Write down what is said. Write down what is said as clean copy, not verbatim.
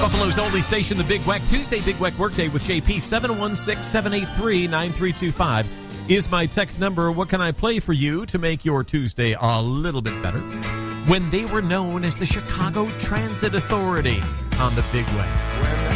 Buffalo's only station, the Big Weck. Tuesday, Big Weck Workday with JP. 716-783-9325 is my text number. What can I play for you to make your Tuesday a little bit better? When they were known as the Chicago Transit Authority on the Big Weck.